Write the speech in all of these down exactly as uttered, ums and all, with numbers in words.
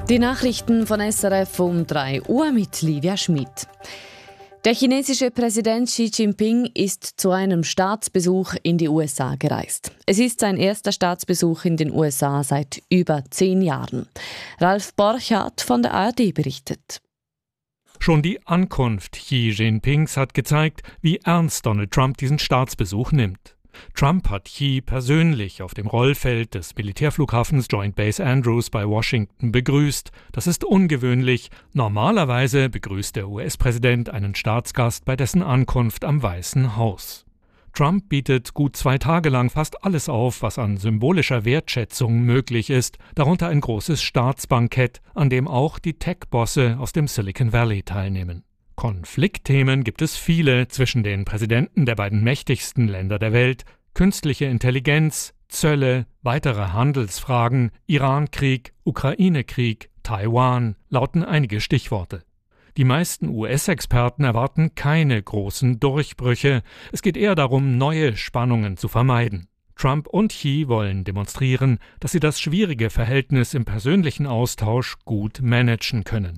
Die Nachrichten von S R F um drei Uhr mit Livia Schmidt. Der chinesische Präsident Xi Jinping ist zu einem Staatsbesuch in die U S A gereist. Es ist sein erster Staatsbesuch in den U S A seit über zehn Jahren. Ralf Borchardt von der A R D berichtet. Schon die Ankunft Xi Jinpings hat gezeigt, wie ernst Donald Trump diesen Staatsbesuch nimmt. Trump hat Xi persönlich auf dem Rollfeld des Militärflughafens Joint Base Andrews bei Washington begrüßt. Das ist ungewöhnlich. Normalerweise begrüßt der U S-Präsident einen Staatsgast bei dessen Ankunft am Weißen Haus. Trump bietet gut zwei Tage lang fast alles auf, was an symbolischer Wertschätzung möglich ist, darunter ein großes Staatsbankett, an dem auch die Tech-Bosse aus dem Silicon Valley teilnehmen. Konfliktthemen gibt es viele zwischen den Präsidenten der beiden mächtigsten Länder der Welt: künstliche Intelligenz, Zölle, weitere Handelsfragen, Irankrieg, Ukraine-Krieg, Taiwan lauten einige Stichworte. Die meisten U S-Experten erwarten keine großen Durchbrüche. Es geht eher darum, neue Spannungen zu vermeiden. Trump und Xi wollen demonstrieren, dass sie das schwierige Verhältnis im persönlichen Austausch gut managen können.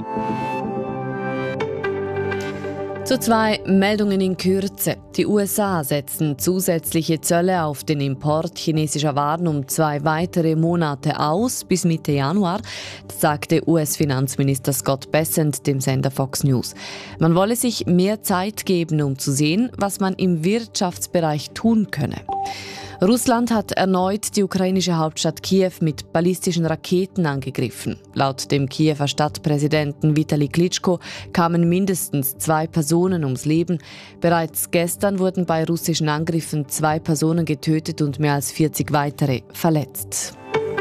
Zu zwei Meldungen in Kürze. Die U S A setzen zusätzliche Zölle auf den Import chinesischer Waren um zwei weitere Monate aus, bis Mitte Januar, sagte U S-Finanzminister Scott Bessent dem Sender Fox News. Man wolle sich mehr Zeit geben, um zu sehen, was man im Wirtschaftsbereich tun könne. Russland hat erneut die ukrainische Hauptstadt Kiew mit ballistischen Raketen angegriffen. Laut dem Kiewer Stadtpräsidenten Vitali Klitschko kamen mindestens zwei Personen ums Leben. Bereits gestern wurden bei russischen Angriffen zwei Personen getötet und mehr als vierzig weitere verletzt.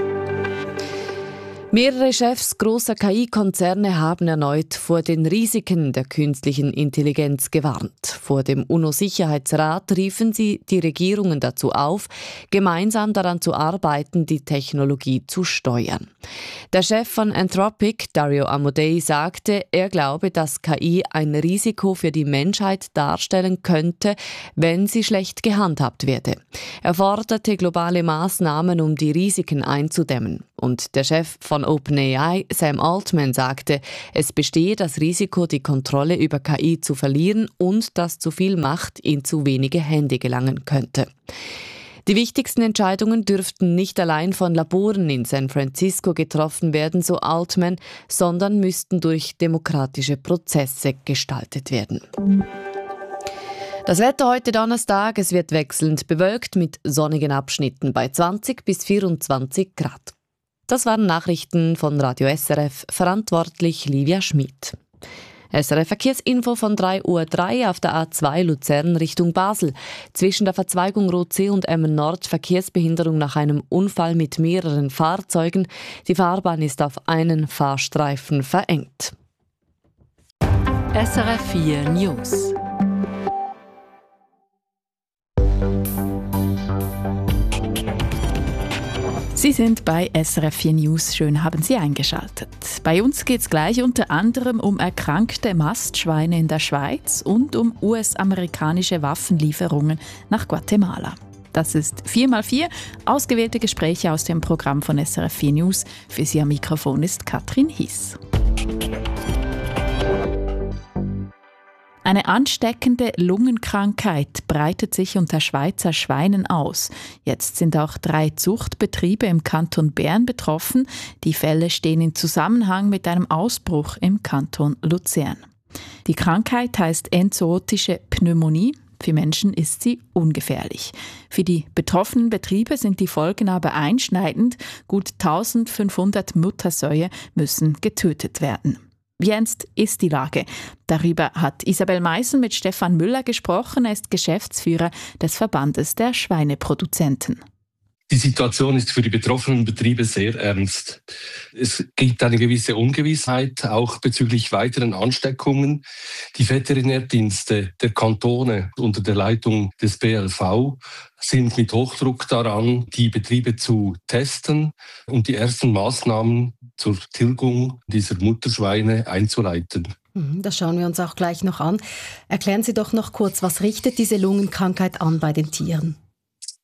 Mehrere Chefs großer K I-Konzerne haben erneut vor den Risiken der künstlichen Intelligenz gewarnt. Vor dem UNO-Sicherheitsrat riefen sie die Regierungen dazu auf, gemeinsam daran zu arbeiten, die Technologie zu steuern. Der Chef von Anthropic, Dario Amodei, sagte, er glaube, dass K I ein Risiko für die Menschheit darstellen könnte, wenn sie schlecht gehandhabt werde. Er forderte globale Maßnahmen, um die Risiken einzudämmen. Und der Chef von OpenAI, Sam Altman, sagte, es bestehe das Risiko, die Kontrolle über K I zu verlieren und dass zu viel Macht in zu wenige Hände gelangen könnte. Die wichtigsten Entscheidungen dürften nicht allein von Laboren in San Francisco getroffen werden, so Altman, sondern müssten durch demokratische Prozesse gestaltet werden. Das Wetter heute Donnerstag, es wird wechselnd bewölkt mit sonnigen Abschnitten bei zwanzig bis vierundzwanzig Grad. Das waren Nachrichten von Radio S R F, verantwortlich Livia Schmidt. S R F-Verkehrsinfo von drei Uhr drei auf der A zwei Luzern Richtung Basel. Zwischen der Verzweigung Rotsee und Emmen Nord Verkehrsbehinderung nach einem Unfall mit mehreren Fahrzeugen. Die Fahrbahn ist auf einen Fahrstreifen verengt. S R F vier News. Sie sind bei S R F vier News. Schön haben Sie eingeschaltet. Bei uns geht es gleich unter anderem um erkrankte Mastschweine in der Schweiz und um U S-amerikanische Waffenlieferungen nach Guatemala. Das ist vier mal vier, ausgewählte Gespräche aus dem Programm von S R F vier News. Für Sie am Mikrofon ist Katrin Hiss. Eine ansteckende Lungenkrankheit breitet sich unter Schweizer Schweinen aus. Jetzt sind auch drei Zuchtbetriebe im Kanton Bern betroffen. Die Fälle stehen in Zusammenhang mit einem Ausbruch im Kanton Luzern. Die Krankheit heißt enzootische Pneumonie. Für Menschen ist sie ungefährlich. Für die betroffenen Betriebe sind die Folgen aber einschneidend. Gut eintausendfünfhundert Muttersäue müssen getötet werden. Wie ernst ist die Lage? Darüber hat Isabel Meissen mit Stefan Müller gesprochen. Er ist Geschäftsführer des Verbandes der Schweineproduzenten. Die Situation ist für die betroffenen Betriebe sehr ernst. Es gibt eine gewisse Ungewissheit, auch bezüglich weiteren Ansteckungen. Die Veterinärdienste der Kantone unter der Leitung des B L V sind mit Hochdruck daran, die Betriebe zu testen und die ersten Maßnahmen zur Tilgung dieser Mutterschweine einzuleiten. Das schauen wir uns auch gleich noch an. Erklären Sie doch noch kurz, was richtet diese Lungenkrankheit an bei den Tieren?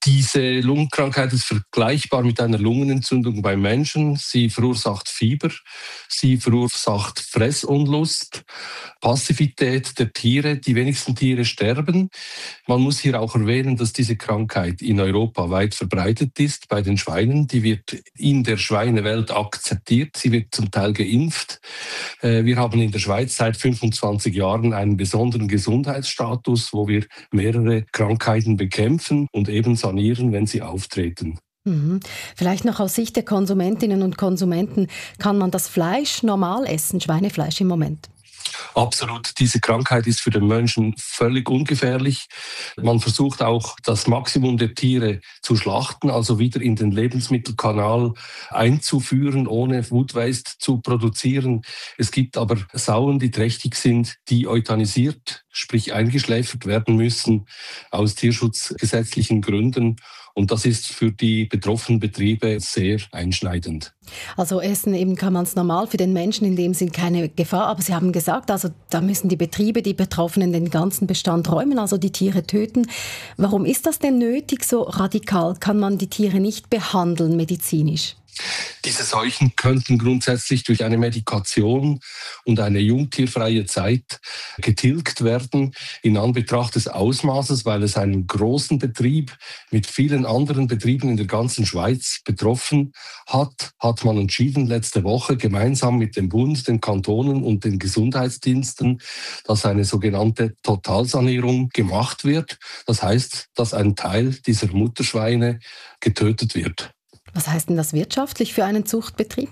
Diese Lungenkrankheit ist vergleichbar mit einer Lungenentzündung beim Menschen. Sie verursacht Fieber, sie verursacht Fressunlust, Passivität der Tiere. Die wenigsten Tiere sterben. Man muss hier auch erwähnen, dass diese Krankheit in Europa weit verbreitet ist bei den Schweinen. Die wird in der Schweinewelt akzeptiert, sie wird zum Teil geimpft. Wir haben in der Schweiz seit fünfundzwanzig Jahren einen besonderen Gesundheitsstatus, wo wir mehrere Krankheiten bekämpfen und eben sanieren, wenn sie auftreten. Mhm. Vielleicht noch aus Sicht der Konsumentinnen und Konsumenten, kann man das Fleisch normal essen, Schweinefleisch im Moment? Absolut. Diese Krankheit ist für den Menschen völlig ungefährlich. Man versucht auch, das Maximum der Tiere zu schlachten, also wieder in den Lebensmittelkanal einzuführen, ohne Food Waste zu produzieren. Es gibt aber Sauen, die trächtig sind, die euthanisiert, sprich eingeschläfert werden müssen, aus tierschutzgesetzlichen Gründen. Und das ist für die betroffenen Betriebe sehr einschneidend. Also essen eben kann man es normal, für den Menschen in dem Sinn keine Gefahr. Aber Sie haben gesagt, also da müssen die Betriebe, die Betroffenen den ganzen Bestand räumen, also die Tiere töten. Warum ist das denn nötig, so radikal? Kann man die Tiere nicht behandeln medizinisch? Diese Seuchen könnten grundsätzlich durch eine Medikation und eine jungtierfreie Zeit getilgt werden in Anbetracht des Ausmaßes, weil es einen großen Betrieb mit vielen anderen Betrieben in der ganzen Schweiz betroffen hat, hat man entschieden letzte Woche gemeinsam mit dem Bund, den Kantonen und den Gesundheitsdiensten, dass eine sogenannte Totalsanierung gemacht wird. Das heißt, dass ein Teil dieser Mutterschweine getötet wird. Was heißt denn das wirtschaftlich für einen Zuchtbetrieb?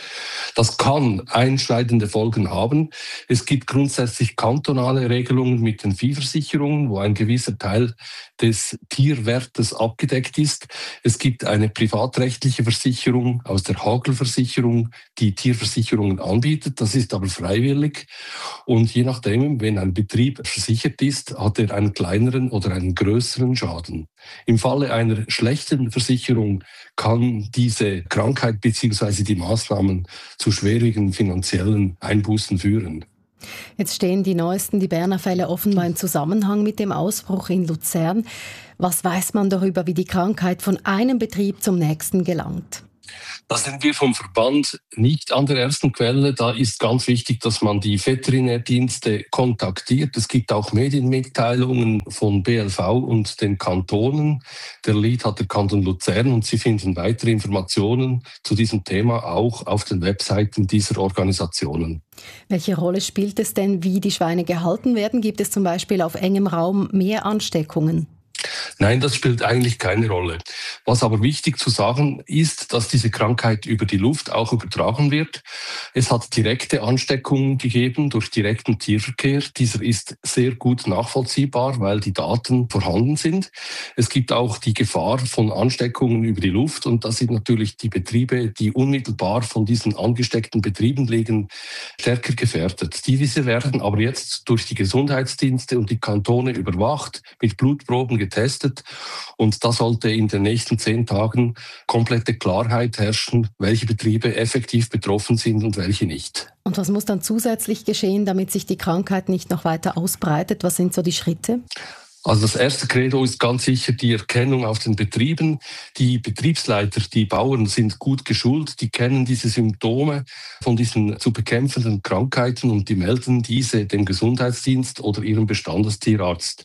Das kann einschneidende Folgen haben. Es gibt grundsätzlich kantonale Regelungen mit den Viehversicherungen, wo ein gewisser Teil des Tierwertes abgedeckt ist. Es gibt eine privatrechtliche Versicherung aus der Hagelversicherung, die Tierversicherungen anbietet. Das ist aber freiwillig. Und je nachdem, wenn ein Betrieb versichert ist, hat er einen kleineren oder einen größeren Schaden. Im Falle einer schlechten Versicherung kann diese Krankheit bzw. die Maßnahmen zu schwierigen finanziellen Einbußen führen. Jetzt stehen die neuesten, die Berner Fälle offenbar im Zusammenhang mit dem Ausbruch in Luzern. Was weiß man darüber, wie die Krankheit von einem Betrieb zum nächsten gelangt? Da sind wir vom Verband nicht an der ersten Quelle. Da ist ganz wichtig, dass man die Veterinärdienste kontaktiert. Es gibt auch Medienmitteilungen von B L V und den Kantonen. Der Lead hat der Kanton Luzern und Sie finden weitere Informationen zu diesem Thema auch auf den Webseiten dieser Organisationen. Welche Rolle spielt es denn, wie die Schweine gehalten werden? Gibt es zum Beispiel auf engem Raum mehr Ansteckungen? Nein, das spielt eigentlich keine Rolle. Was aber wichtig zu sagen ist, dass diese Krankheit über die Luft auch übertragen wird. Es hat direkte Ansteckungen gegeben durch direkten Tierverkehr. Dieser ist sehr gut nachvollziehbar, weil die Daten vorhanden sind. Es gibt auch die Gefahr von Ansteckungen über die Luft und das sind natürlich die Betriebe, die unmittelbar von diesen angesteckten Betrieben liegen, stärker gefährdet. Diese werden aber jetzt durch die Gesundheitsdienste und die Kantone überwacht, mit Blutproben getestet und da sollte in den nächsten zehn Tagen komplette Klarheit herrschen, welche Betriebe effektiv betroffen sind und welche nicht. Und was muss dann zusätzlich geschehen, damit sich die Krankheit nicht noch weiter ausbreitet? Was sind so die Schritte? Also das erste Credo ist ganz sicher die Erkennung auf den Betrieben. Die Betriebsleiter, die Bauern sind gut geschult, die kennen diese Symptome von diesen zu bekämpfenden Krankheiten und die melden diese dem Gesundheitsdienst oder ihrem Bestandestierarzt.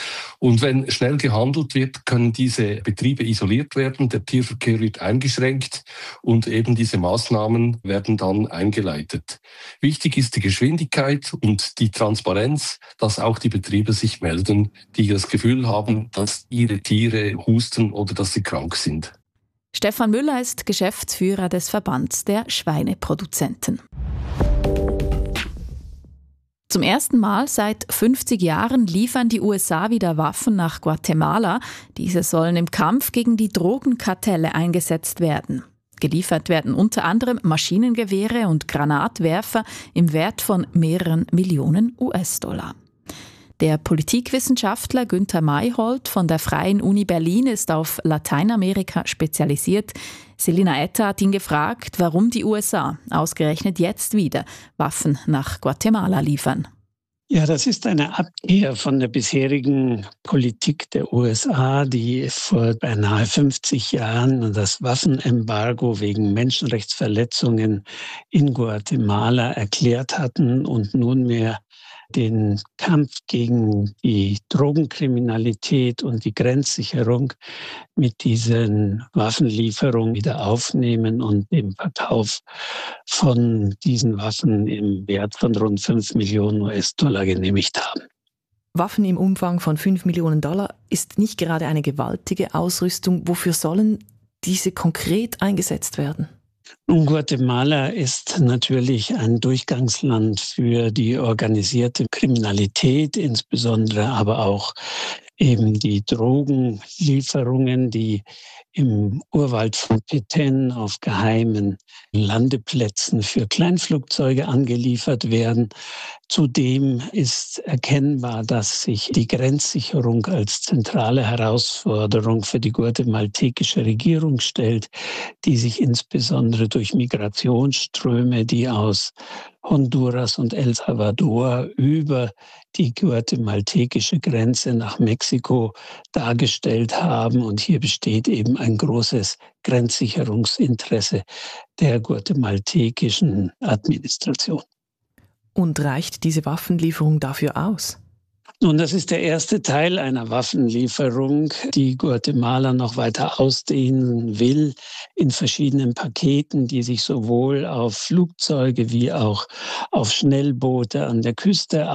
Und wenn schnell gehandelt wird, können diese Betriebe isoliert werden, der Tierverkehr wird eingeschränkt und eben diese Maßnahmen werden dann eingeleitet. Wichtig ist die Geschwindigkeit und die Transparenz, dass auch die Betriebe sich melden, die das Gefühl haben, dass ihre Tiere husten oder dass sie krank sind. Stefan Müller ist Geschäftsführer des Verbands der Schweineproduzenten. Zum ersten Mal seit fünfzig Jahren liefern die U S A wieder Waffen nach Guatemala. Diese sollen im Kampf gegen die Drogenkartelle eingesetzt werden. Geliefert werden unter anderem Maschinengewehre und Granatwerfer im Wert von mehreren Millionen U S-Dollar. Der Politikwissenschaftler Günther Mayhold von der Freien Uni Berlin ist auf Lateinamerika spezialisiert. Selina Etter hat ihn gefragt, warum die U S A ausgerechnet jetzt wieder Waffen nach Guatemala liefern. Ja, das ist eine Abkehr von der bisherigen Politik der U S A, die vor beinahe fünfzig Jahren das Waffenembargo wegen Menschenrechtsverletzungen in Guatemala erklärt hatten und nunmehr den Kampf gegen die Drogenkriminalität und die Grenzsicherung mit diesen Waffenlieferungen wieder aufnehmen und dem Verkauf von diesen Waffen im Wert von rund fünf Millionen U S-Dollar genehmigt haben. Waffen im Umfang von fünf Millionen Dollar ist nicht gerade eine gewaltige Ausrüstung. Wofür sollen diese konkret eingesetzt werden? Nun, Guatemala ist natürlich ein Durchgangsland für die organisierte Kriminalität, insbesondere aber auch eben die Drogenlieferungen, die im Urwald von Petén auf geheimen Landeplätzen für Kleinflugzeuge angeliefert werden. Zudem ist erkennbar, dass sich die Grenzsicherung als zentrale Herausforderung für die guatemaltekische Regierung stellt, die sich insbesondere durch Migrationsströme, die aus Honduras und El Salvador über die guatemaltekische Grenze nach Mexiko dargestellt haben. Und hier besteht eben ein großes Grenzsicherungsinteresse der guatemaltekischen Administration. Und reicht diese Waffenlieferung dafür aus? Nun, das ist der erste Teil einer Waffenlieferung, die Guatemala noch weiter ausdehnen will in verschiedenen Paketen, die sich sowohl auf Flugzeuge wie auch auf Schnellboote an der Küste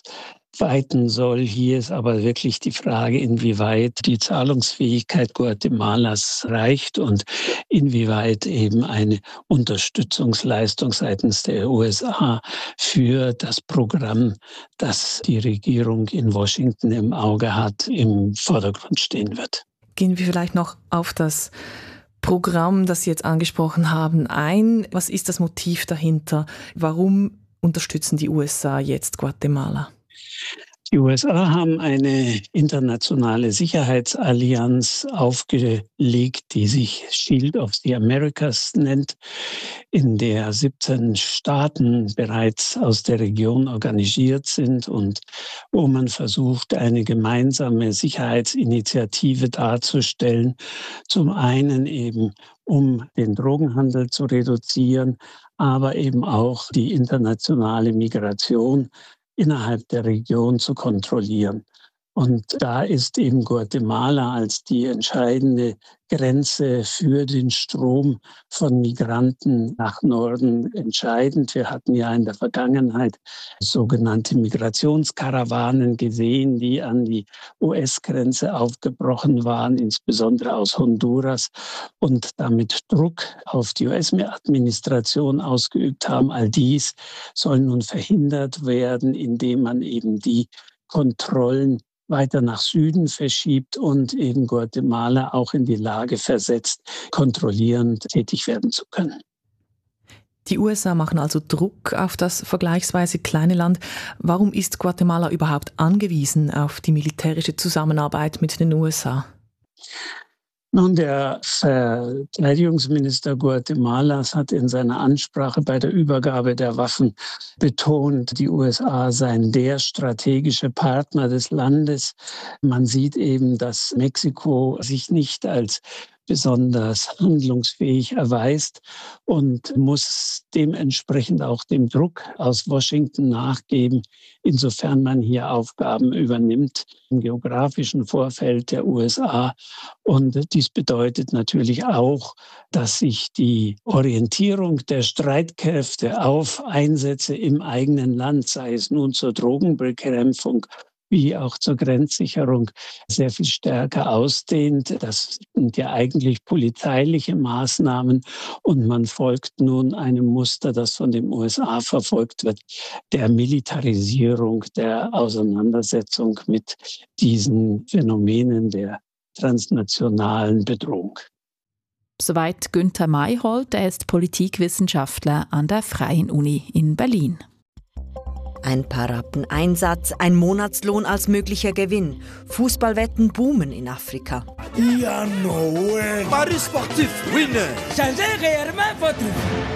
ausweiten soll. Hier ist aber wirklich die Frage, inwieweit die Zahlungsfähigkeit Guatemalas reicht und inwieweit eben eine Unterstützungsleistung seitens der U S A für das Programm, das die Regierung in Washington im Auge hat, im Vordergrund stehen wird. Gehen wir vielleicht noch auf das Programm, das Sie jetzt angesprochen haben, ein. Was ist das Motiv dahinter? Warum unterstützen die U S A jetzt Guatemala? Die U S A haben eine internationale Sicherheitsallianz aufgelegt, die sich Shield of the Americas nennt, in der siebzehn Staaten bereits aus der Region organisiert sind und wo man versucht, eine gemeinsame Sicherheitsinitiative darzustellen. Zum einen eben, um den Drogenhandel zu reduzieren, aber eben auch die internationale Migration innerhalb der Region zu kontrollieren. Und da ist eben Guatemala als die entscheidende Grenze für den Strom von Migranten nach Norden entscheidend. Wir hatten ja in der Vergangenheit sogenannte Migrationskarawanen gesehen, die an die U S-Grenze aufgebrochen waren, insbesondere aus Honduras, und damit Druck auf die U S-Administration ausgeübt haben. All dies soll nun verhindert werden, indem man eben die Kontrollen weiter nach Süden verschiebt und eben Guatemala auch in die Lage versetzt, kontrollierend tätig werden zu können. Die U S A machen also Druck auf das vergleichsweise kleine Land. Warum ist Guatemala überhaupt angewiesen auf die militärische Zusammenarbeit mit den U S A? Nun, der Verteidigungsminister Guatemalas hat in seiner Ansprache bei der Übergabe der Waffen betont, die U S A seien der strategische Partner des Landes. Man sieht eben, dass Mexiko sich nicht als besonders handlungsfähig erweist und muss dementsprechend auch dem Druck aus Washington nachgeben, insofern man hier Aufgaben übernimmt im geografischen Vorfeld der U S A. Und dies bedeutet natürlich auch, dass sich die Orientierung der Streitkräfte auf Einsätze im eigenen Land, sei es nun zur Drogenbekämpfung wie auch zur Grenzsicherung, sehr viel stärker ausdehnt. Das sind ja eigentlich polizeiliche Maßnahmen und man folgt nun einem Muster, das von den U S A verfolgt wird, der Militarisierung, der Auseinandersetzung mit diesen Phänomenen der transnationalen Bedrohung. Soweit Günther Mayhold, er ist Politikwissenschaftler an der Freien Uni in Berlin. Ein paar Rappen Einsatz, ein Monatslohn als möglicher Gewinn. Fußballwetten boomen in Afrika. Ja, no way. Paris sportif, winner. Changez réellement votre...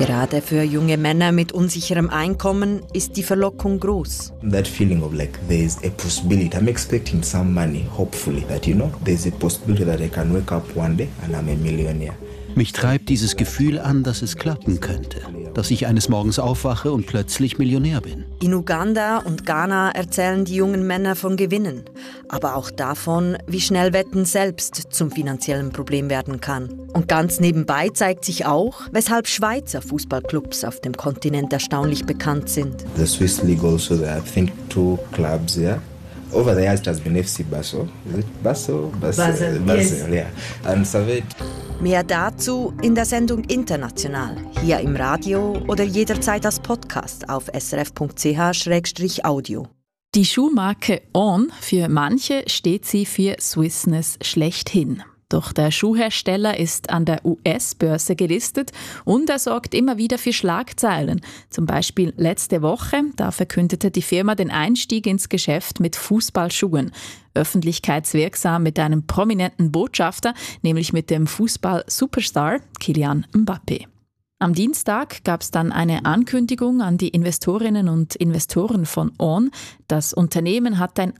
Gerade für junge Männer mit unsicherem Einkommen ist die Verlockung groß. That feeling of like there's a possibility. I'm expecting some money, hopefully, that you know, there's a possibility that I can wake up one day and I'm a millionaire. Mich treibt dieses Gefühl an, dass es klappen könnte, dass ich eines Morgens aufwache und plötzlich Millionär bin. In Uganda und Ghana erzählen die jungen Männer von Gewinnen, aber auch davon, wie schnell Wetten selbst zum finanziellen Problem werden kann. Und ganz nebenbei zeigt sich auch, weshalb Schweizer Fußballclubs auf dem Kontinent erstaunlich bekannt sind. The Swiss League also, there, I think two clubs there. Over the years it has been F C Basel. Is it Basel? Basel, Basel, Basel yes. Yeah. And Savet. Mehr dazu in der Sendung International, hier im Radio oder jederzeit als Podcast auf s r f punkt c h slash audio. Die Schuhmarke On, für manche steht sie für Swissness schlechthin. Doch der Schuhhersteller ist an der U S-Börse gelistet und er sorgt immer wieder für Schlagzeilen. Zum Beispiel letzte Woche, da verkündete die Firma den Einstieg ins Geschäft mit Fußballschuhen. Öffentlichkeitswirksam mit einem prominenten Botschafter, nämlich mit dem Fußball-Superstar Kylian Mbappé. Am Dienstag gab es dann eine Ankündigung an die Investorinnen und Investoren von On. Das Unternehmen hat ein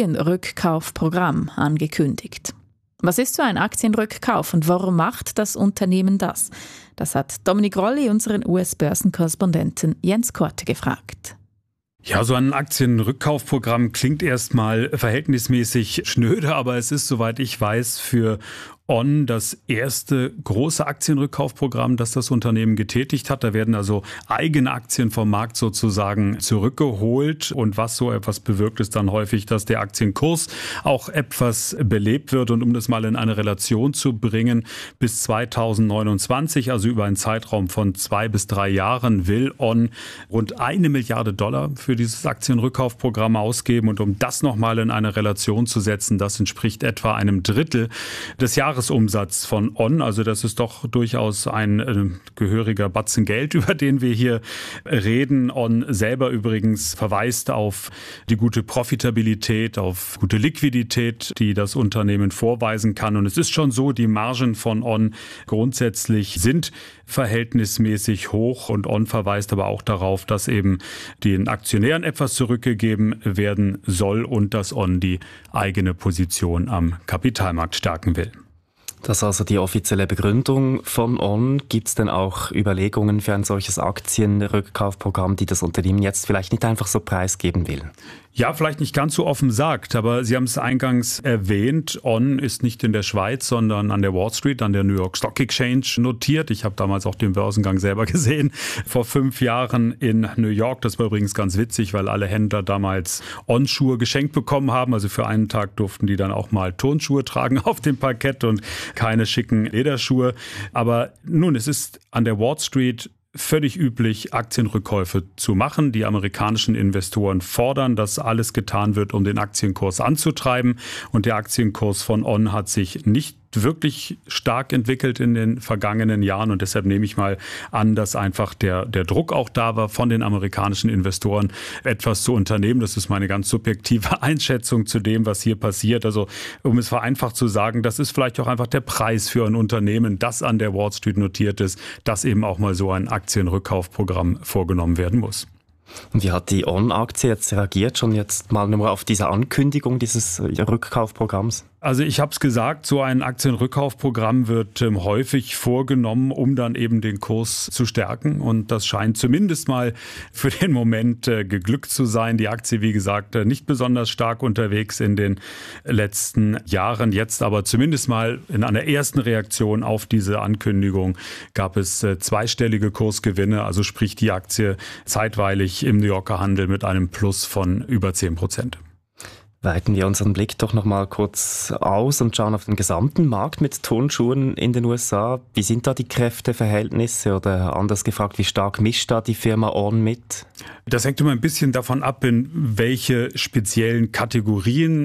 Aktienrückkaufprogramm angekündigt. Was ist so ein Aktienrückkauf und warum macht das Unternehmen das? Das hat Dominik Rolli unseren U S-Börsenkorrespondenten Jens Korte gefragt. Ja, so ein Aktienrückkaufprogramm klingt erstmal verhältnismäßig schnöde, aber es ist, soweit ich weiß, für On das erste große Aktienrückkaufprogramm, das das Unternehmen getätigt hat. Da werden also eigene Aktien vom Markt sozusagen zurückgeholt. Und was so etwas bewirkt, ist dann häufig, dass der Aktienkurs auch etwas belebt wird. Und um das mal in eine Relation zu bringen, bis zweitausendneunundzwanzig, also über einen Zeitraum von zwei bis drei Jahren, will On rund eine Milliarde Dollar für dieses Aktienrückkaufprogramm ausgeben. Und um das nochmal in eine Relation zu setzen, das entspricht etwa einem Drittel des Jahres Jahresumsatz von On, also das ist doch durchaus ein äh, gehöriger Batzen Geld, über den wir hier reden. On selber übrigens verweist auf die gute Profitabilität, auf gute Liquidität, die das Unternehmen vorweisen kann. Und es ist schon so, die Margen von On grundsätzlich sind verhältnismäßig hoch und On verweist aber auch darauf, dass eben den Aktionären etwas zurückgegeben werden soll und dass On die eigene Position am Kapitalmarkt stärken will. Das ist also die offizielle Begründung von On. Gibt es denn auch Überlegungen für ein solches Aktienrückkaufprogramm, die das Unternehmen jetzt vielleicht nicht einfach so preisgeben will? Ja, vielleicht nicht ganz so offen sagt, aber Sie haben es eingangs erwähnt, On ist nicht in der Schweiz, sondern an der Wall Street, an der New York Stock Exchange notiert. Ich habe damals auch den Börsengang selber gesehen, vor fünf Jahren in New York. Das war übrigens ganz witzig, weil alle Händler damals On-Schuhe geschenkt bekommen haben. Also für einen Tag durften die dann auch mal Turnschuhe tragen auf dem Parkett und keine schicken Lederschuhe. Aber nun, es ist an der Wall Street völlig üblich, Aktienrückkäufe zu machen. Die amerikanischen Investoren fordern, dass alles getan wird, um den Aktienkurs anzutreiben. Und der Aktienkurs von On hat sich nicht wirklich stark entwickelt in den vergangenen Jahren. Und deshalb nehme ich mal an, dass einfach der, der Druck auch da war, von den amerikanischen Investoren etwas zu unternehmen. Das ist meine ganz subjektive Einschätzung zu dem, was hier passiert. Also um es vereinfacht zu sagen, das ist vielleicht auch einfach der Preis für ein Unternehmen, das an der Wall Street notiert ist, dass eben auch mal so ein Aktienrückkaufprogramm vorgenommen werden muss. Und wie hat die On-Aktie jetzt reagiert, schon jetzt mal nur auf diese Ankündigung dieses Rückkaufprogramms? Also ich habe es gesagt, so ein Aktienrückkaufprogramm wird ähm, häufig vorgenommen, um dann eben den Kurs zu stärken. Und das scheint zumindest mal für den Moment äh, geglückt zu sein. Die Aktie, wie gesagt, äh, nicht besonders stark unterwegs in den letzten Jahren. Jetzt aber zumindest mal in einer ersten Reaktion auf diese Ankündigung gab es äh, zweistellige Kursgewinne. Also sprich die Aktie zeitweilig im New Yorker Handel mit einem Plus von über zehn Prozent. Weiten wir unseren Blick doch noch mal kurz aus und schauen auf den gesamten Markt mit Turnschuhen in den U S A. Wie sind da die Kräfteverhältnisse oder anders gefragt, wie stark mischt da die Firma On mit? Das hängt immer ein bisschen davon ab, in welche speziellen Kategorien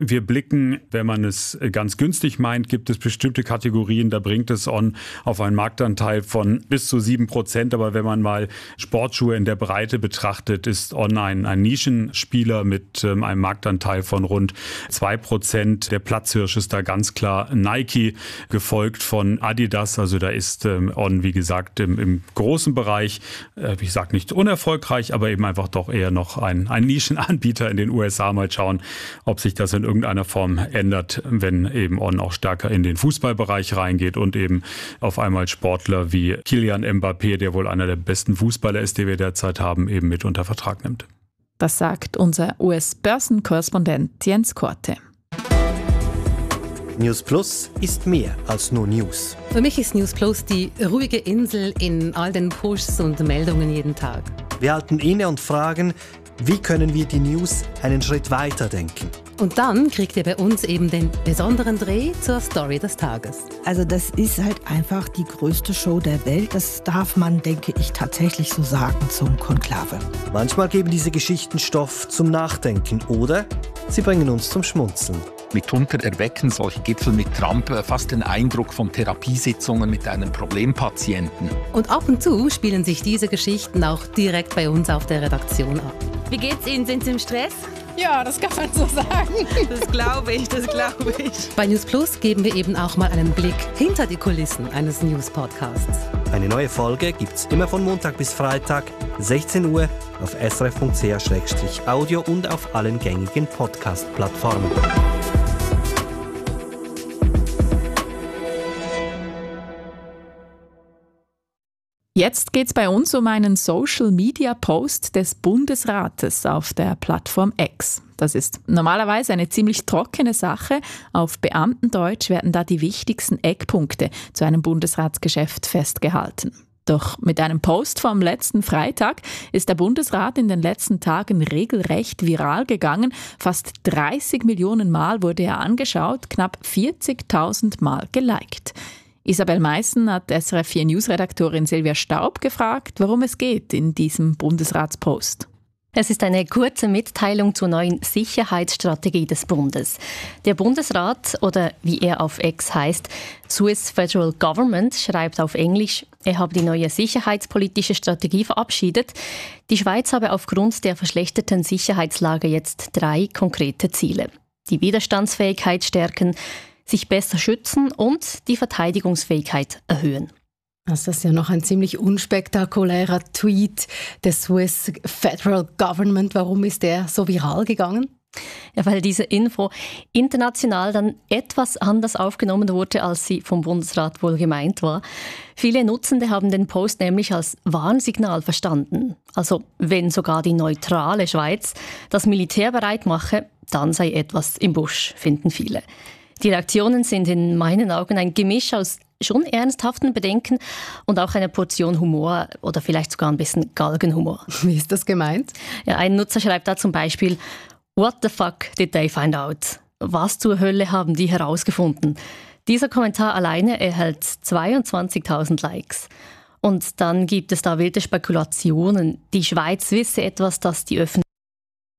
Wir blicken, wenn man es ganz günstig meint, gibt es bestimmte Kategorien, da bringt es On auf einen Marktanteil von bis zu sieben Prozent. Aber wenn man mal Sportschuhe in der Breite betrachtet, ist On ein, ein Nischenspieler mit ähm, einem Marktanteil von rund zwei Prozent. Der Platzhirsch ist da ganz klar Nike, gefolgt von Adidas. Also da ist ähm, On, wie gesagt, im, im großen Bereich, äh, ich sage nicht unerfolgreich, aber eben einfach doch eher noch ein, ein Nischenanbieter in den U S A. Mal schauen, ob sich das in irgendeiner Form ändert, wenn eben On auch stärker in den Fußballbereich reingeht und eben auf einmal Sportler wie Kylian Mbappé, der wohl einer der besten Fußballer ist, die wir derzeit haben, eben mit unter Vertrag nimmt. Das sagt unser U S-Börsenkorrespondent Jens Korte. News Plus ist mehr als nur News. Für mich ist News Plus die ruhige Insel in all den Pushs und Meldungen jeden Tag. Wir halten inne und fragen, wie können wir die News einen Schritt weiter denken? Und dann kriegt ihr bei uns eben den besonderen Dreh zur Story des Tages. Also das ist halt einfach die größte Show der Welt. Das darf man, denke ich, tatsächlich so sagen zum Konklave. Manchmal geben diese Geschichten Stoff zum Nachdenken oder sie bringen uns zum Schmunzeln. Mitunter erwecken solche Gipfel mit Trump fast den Eindruck von Therapiesitzungen mit einem Problempatienten. Und ab und zu spielen sich diese Geschichten auch direkt bei uns auf der Redaktion ab. Wie geht's Ihnen? Sind Sie im Stress? Ja, das kann man so sagen. Das glaube ich, das glaube ich. Bei News Plus geben wir eben auch mal einen Blick hinter die Kulissen eines News-Podcasts. Eine neue Folge gibt's immer von Montag bis Freitag, sechzehn Uhr, auf s r f punkt c h slash audio und auf allen gängigen Podcast-Plattformen. Jetzt geht es bei uns um einen Social-Media-Post des Bundesrates auf der Plattform X. Das ist normalerweise eine ziemlich trockene Sache. Auf Beamtendeutsch werden da die wichtigsten Eckpunkte zu einem Bundesratsgeschäft festgehalten. Doch mit einem Post vom letzten Freitag ist der Bundesrat in den letzten Tagen regelrecht viral gegangen. Fast dreißig Millionen Mal wurde er angeschaut, knapp vierzigtausend Mal geliked. Isabel Meissen hat S R F vier News-Redaktorin Silvia Staub gefragt, worum es geht in diesem Bundesratspost. Es ist eine kurze Mitteilung zur neuen Sicherheitsstrategie des Bundes. Der Bundesrat, oder wie er auf X heißt, Swiss Federal Government, schreibt auf Englisch, er habe die neue sicherheitspolitische Strategie verabschiedet. Die Schweiz habe aufgrund der verschlechterten Sicherheitslage jetzt drei konkrete Ziele. Die Widerstandsfähigkeit stärken, sich besser schützen und die Verteidigungsfähigkeit erhöhen. Das ist ja noch ein ziemlich unspektakulärer Tweet des Swiss Federal Government. Warum ist der so viral gegangen? Ja, weil diese Info international dann etwas anders aufgenommen wurde, als sie vom Bundesrat wohl gemeint war. Viele Nutzende haben den Post nämlich als Warnsignal verstanden. Also wenn sogar die neutrale Schweiz das Militär bereit mache, dann sei etwas im Busch, finden viele. Die Reaktionen sind in meinen Augen ein Gemisch aus schon ernsthaften Bedenken und auch einer Portion Humor oder vielleicht sogar ein bisschen Galgenhumor. Wie ist das gemeint? Ja, ein Nutzer schreibt da zum Beispiel: What the fuck did they find out? Was zur Hölle haben die herausgefunden? Dieser Kommentar alleine erhält zweiundzwanzigtausend Likes. Und dann gibt es da wilde Spekulationen. Die Schweiz wisse etwas, das die Öffentlichkeit